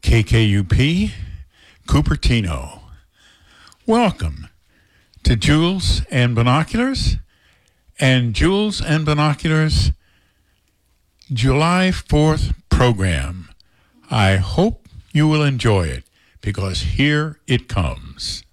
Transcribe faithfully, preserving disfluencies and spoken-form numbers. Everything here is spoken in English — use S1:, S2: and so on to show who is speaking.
S1: K K U P, Cupertino. Welcome to Jules and Binoculars and Jules and Binoculars July fourth program. I hope you will enjoy it because here it comes.